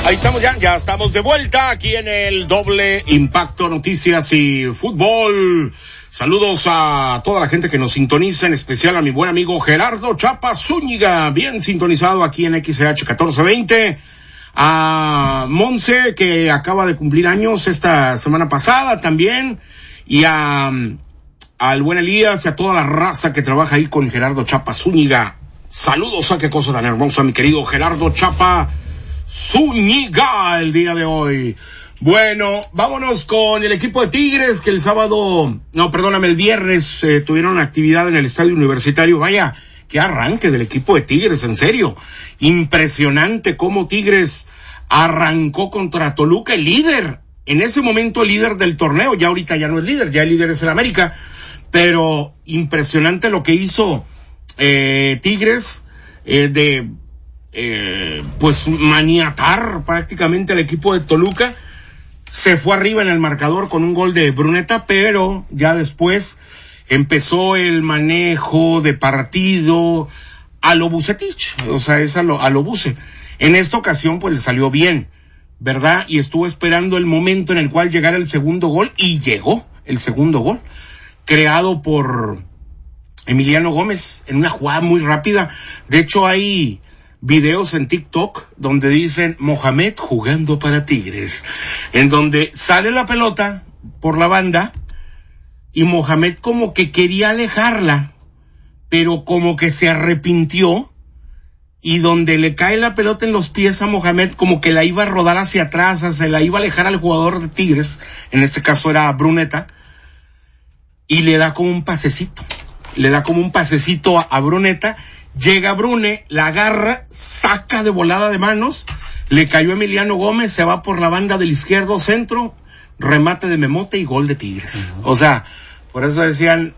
Ahí estamos ya estamos de vuelta aquí en el Doble Impacto Noticias y Fútbol. Saludos a toda la gente que nos sintoniza, en especial a mi buen amigo Gerardo Chapa Zúñiga, bien sintonizado aquí en XH 1420. A Monse, que acaba de cumplir años esta semana pasada también, y al buen Elías y a toda la raza que trabaja ahí con Gerardo Chapa Zúñiga. Saludos a qué cosa tan hermosa, mi querido Gerardo Chapa Zúñiga, el día de hoy. Bueno, vámonos con el equipo de Tigres, que el viernes tuvieron actividad en el estadio universitario. Vaya, qué arranque del equipo de Tigres, en serio. Impresionante cómo Tigres arrancó contra Toluca, el líder. En ese momento el líder del torneo, ya ahorita ya no es líder, ya el líder es el América. Pero impresionante lo que hizo Tigres, pues maniatar prácticamente al equipo de Toluca. Se fue arriba en el marcador con un gol de Bruneta, pero ya después empezó el manejo de partido a lo Bucetich, o sea, es a lo Buce. En esta ocasión pues le salió bien, ¿verdad? Y estuvo esperando el momento en el cual llegara el segundo gol, y llegó el segundo gol, creado por Emiliano Gómez en una jugada muy rápida. De hecho hay videos en TikTok donde dicen Mohamed jugando para Tigres, en donde sale la pelota por la banda y Mohamed como que quería alejarla, pero como que se arrepintió, y donde le cae la pelota en los pies a Mohamed, como que la iba a rodar hacia atrás, se la iba a alejar al jugador de Tigres, en este caso era Bruneta, y le da como un pasecito a Bruneta. Llega Brune, la agarra, saca de volada de manos, le cayó Emiliano Gómez, se va por la banda del izquierdo, centro, remate de Memote y gol de Tigres. O sea, por eso decían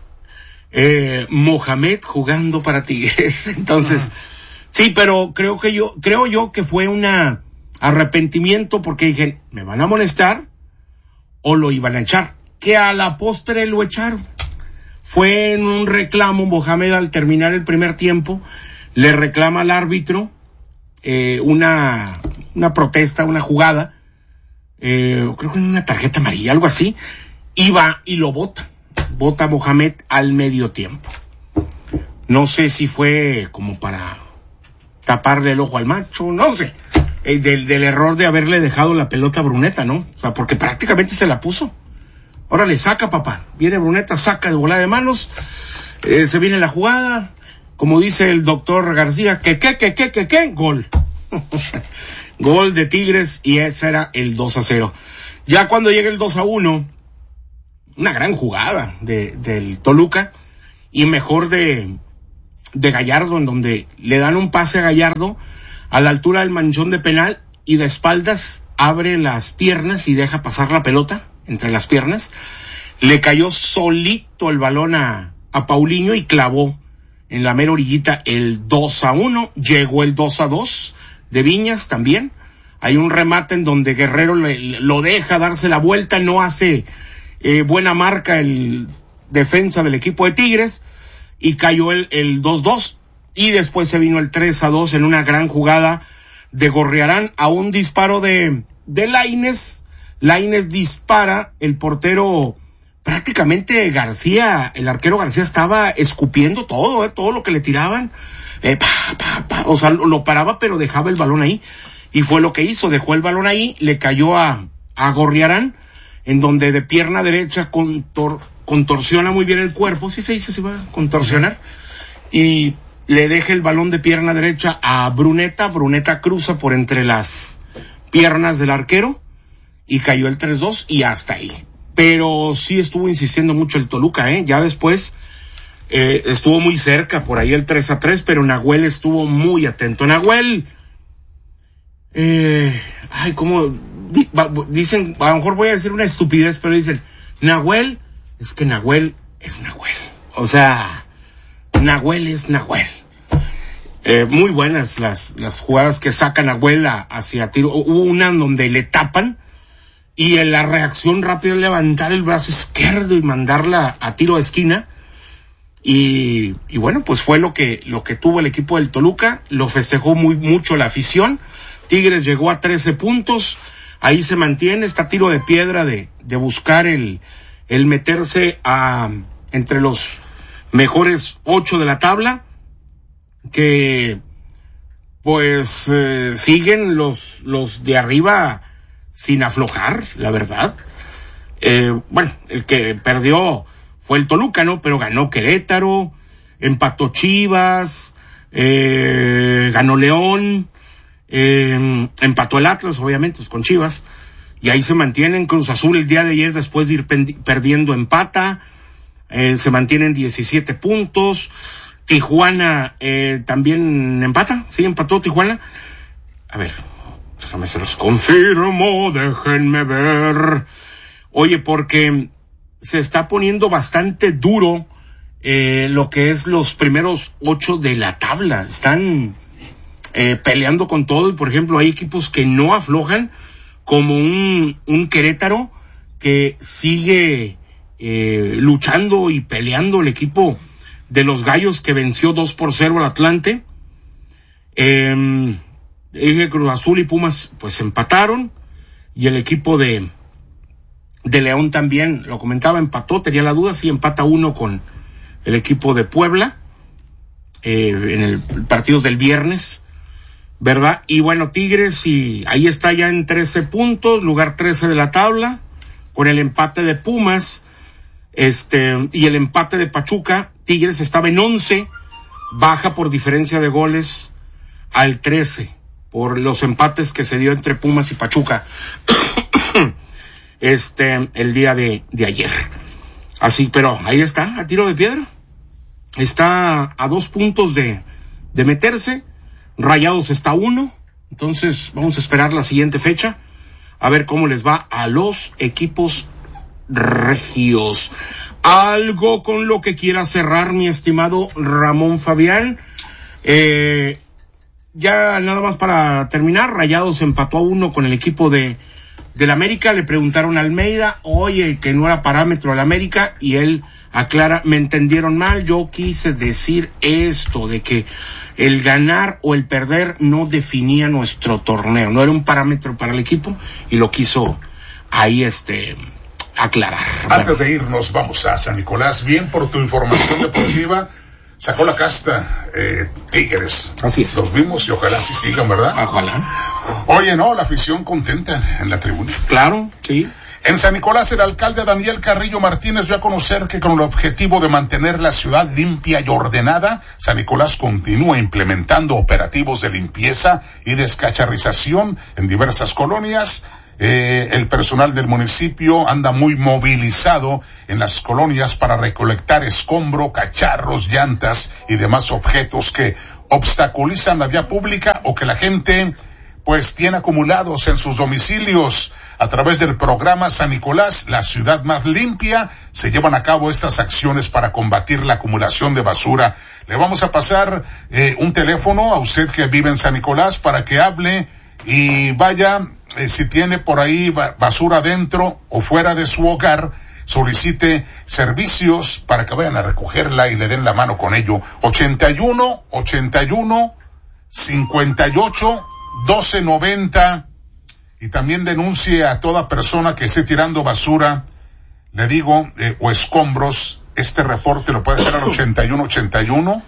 Mohamed jugando para Tigres. Entonces, sí, pero creo yo que fue un arrepentimiento, porque dije, me van a molestar o lo iban a echar, que a la postre lo echaron. Fue en un reclamo. Mohamed, al terminar el primer tiempo, le reclama al árbitro una protesta, una jugada, creo que una tarjeta amarilla, algo así, y va y lo bota Mohamed al medio tiempo. No sé si fue como para taparle el ojo al macho, no sé, del error de haberle dejado la pelota a Bruneta, ¿no? O sea, porque prácticamente se la puso. Órale, saca, papá. Viene Bruneta, saca de volada de manos. Se viene la jugada. Como dice el doctor García, gol. Gol de Tigres, y ese era el 2-0. Ya cuando llega el 2-1, una gran jugada del Toluca, y mejor de Gallardo, en donde le dan un pase a Gallardo a la altura del manchón de penal, y de espaldas abre las piernas y deja pasar la pelota entre las piernas. Le cayó solito el balón a Paulinho y clavó en la mera orillita el 2-1. Llegó el 2-2 de Viñas también. Hay un remate en donde Guerrero lo deja darse la vuelta, no hace buena marca el defensa del equipo de Tigres, y cayó el 2-2, y después se vino el 3-2 en una gran jugada de Gorriarán a un disparo de Lainez. Lainez dispara, el portero, prácticamente García, el arquero García estaba escupiendo todo lo que le tiraban, o sea, lo paraba, pero dejaba el balón ahí, y fue lo que hizo, dejó el balón ahí, le cayó a Gorriarán, en donde de pierna derecha contorsiona muy bien el cuerpo, sí se dice, se va a contorsionar, y le deja el balón de pierna derecha a Bruneta cruza por entre las piernas del arquero, y cayó el 3-2, y hasta ahí. Pero sí estuvo insistiendo mucho el Toluca, ya después estuvo muy cerca por ahí el 3-3, pero Nahuel estuvo muy atento. Nahuel, como dicen, a lo mejor voy a decir una estupidez, pero dicen, Nahuel es Nahuel. O sea, Nahuel es Nahuel. Muy buenas las jugadas que saca Nahuel hacia tiro. Hubo una en donde le tapan, y en la reacción rápida es levantar el brazo izquierdo y mandarla a tiro de esquina, y bueno, pues fue lo que tuvo el equipo del Toluca. Lo festejó mucho la afición, Tigres llegó a 13 puntos, ahí se mantiene, está a tiro de piedra de buscar el meterse entre los mejores 8 de la tabla, que pues siguen los de arriba sin aflojar, la verdad. Bueno, el que perdió fue el Toluca, ¿no? Pero ganó Querétaro, empató Chivas, ganó León, empató el Atlas, obviamente, pues, con Chivas, y ahí se mantienen. Cruz Azul el día de ayer, después de ir perdiendo, empata, se mantienen 17 puntos. Tijuana también empata, sí, empató Tijuana. A ver, déjame se los confirmo, déjenme ver. Oye, porque se está poniendo bastante duro lo que es los primeros 8 de la tabla. Están peleando con todo, y por ejemplo hay equipos que no aflojan, como un Querétaro que sigue luchando y peleando, el equipo de los Gallos, que venció 2-0 al Atlante. Cruz Azul y Pumas pues empataron, y el equipo de León también, lo comentaba, empató, tenía la duda si empata 1 con el equipo de Puebla en el partido del viernes, ¿verdad? Y bueno, Tigres, y ahí está ya en 13 puntos, lugar 13 de la tabla, con el empate de Pumas, y el empate de Pachuca. Tigres estaba en 11, baja por diferencia de goles al 13, por los empates que se dio entre Pumas y Pachuca el día de ayer. Así, pero ahí está, a tiro de piedra. Está a 2 puntos de meterse. Rayados está a 1. Entonces, vamos a esperar la siguiente fecha, a ver cómo les va a los equipos regios. Algo con lo que quiera cerrar, mi estimado Ramón Fabián. Ya nada más para terminar, Rayados empató a 1 con el equipo del América. Le preguntaron a Almeida, oye, que no era parámetro al América, y él aclara, me entendieron mal, yo quise decir esto, de que el ganar o el perder no definía nuestro torneo, no era un parámetro para el equipo, y lo quiso ahí aclarar. Antes de irnos, vamos a San Nicolás. Bien por tu información deportiva. Sacó la casta Tigres. Así es. Los vimos y ojalá sí sigan, ¿verdad? Ojalá. Oye, no, la afición contenta en la tribuna. Claro, sí. En San Nicolás, el alcalde Daniel Carrillo Martínez dio a conocer que con el objetivo de mantener la ciudad limpia y ordenada, San Nicolás continúa implementando operativos de limpieza y descacharrización en diversas colonias. El personal del municipio anda muy movilizado en las colonias para recolectar escombro, cacharros, llantas y demás objetos que obstaculizan la vía pública o que la gente pues tiene acumulados en sus domicilios. A través del programa San Nicolás, la ciudad más limpia, se llevan a cabo estas acciones para combatir la acumulación de basura. Le vamos a pasar un teléfono a usted que vive en San Nicolás para que hable y vaya, si tiene por ahí basura dentro o fuera de su hogar, solicite servicios para que vayan a recogerla y le den la mano con ello. 81 58 1290, y también denuncie a toda persona que esté tirando basura, le digo, o escombros. Este reporte lo puede hacer al 81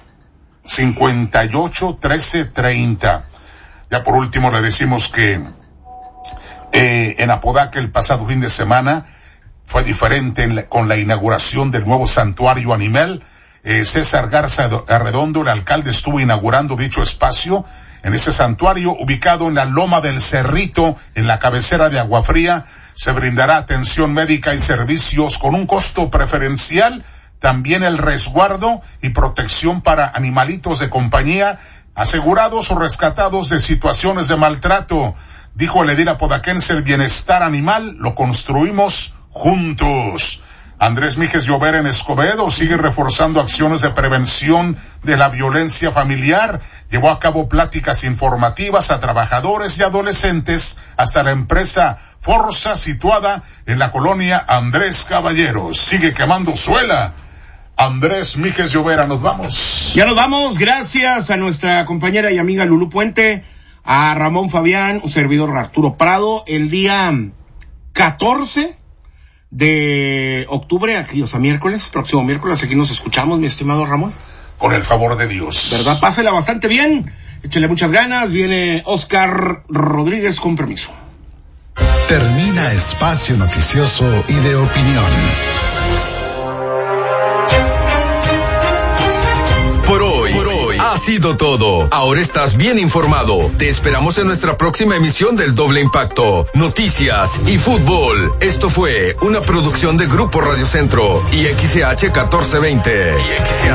58 1330. Ya por último le decimos que en Apodaca el pasado fin de semana fue diferente con la inauguración del nuevo santuario animal. César Garza Arredondo, el alcalde, estuvo inaugurando dicho espacio en ese santuario ubicado en la Loma del Cerrito, en la cabecera de Aguafría. Se brindará atención médica y servicios con un costo preferencial, también el resguardo y protección para animalitos de compañía, asegurados o rescatados de situaciones de maltrato. Dijo el edil apodaquense, el bienestar animal lo construimos juntos. Andrés Mijes Llobera en Escobedo sigue reforzando acciones de prevención de la violencia familiar. Llevó a cabo pláticas informativas a trabajadores y adolescentes hasta la empresa Forza, situada en la colonia Andrés Caballeros. Sigue quemando suela. Andrés Mijes Llobera, nos vamos. Ya nos vamos, gracias a nuestra compañera y amiga Lulú Puente, a Ramón Fabián, un servidor Arturo Prado, el día 14 de octubre, aquí, o sea, próximo miércoles, aquí nos escuchamos, mi estimado Ramón. Con el favor de Dios. ¿Verdad? Pásela bastante bien, échale muchas ganas, viene Oscar Rodríguez con permiso. Termina Espacio Noticioso y de Opinión. Por hoy ha sido todo. Ahora estás bien informado. Te esperamos en nuestra próxima emisión del Doble Impacto. Noticias y fútbol. Esto fue una producción de Grupo Radio Centro y XCH 1420.